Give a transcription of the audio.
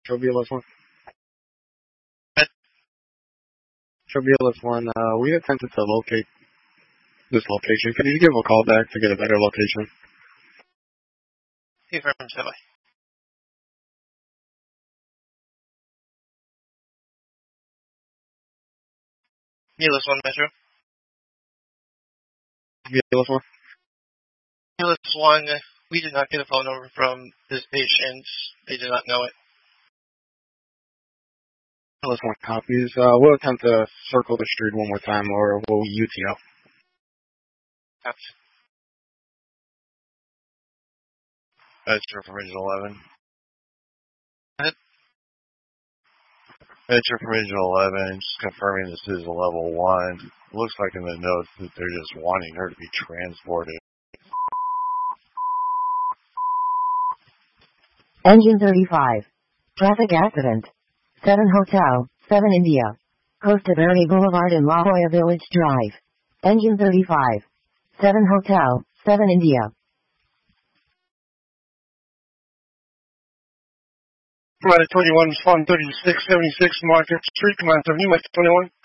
Trobilus 1. Trobilus 1, we attempted to locate this location. Can you give a call back to get a better location? Hey, from Sally. Needless 1, Metro. Trobilus 1. Needless 1, we did not get a phone number from this patient. They did not know it. Trobilus 1 copies. We'll attempt to circle the street one more time, or we'll UTO. Copy. Metro from Region 11. Go ahead. Metro from Region 11, just confirming this is a level 1. It looks like in the notes that they're just wanting her to be transported. Engine 35. Traffic accident. 7 Hotel, 7 India. Costa Verde Boulevard in La Jolla Village Drive. Engine 35. 7 Hotel, 7 India. Commander 21, Spawn 3676, Market Street, Commander 21.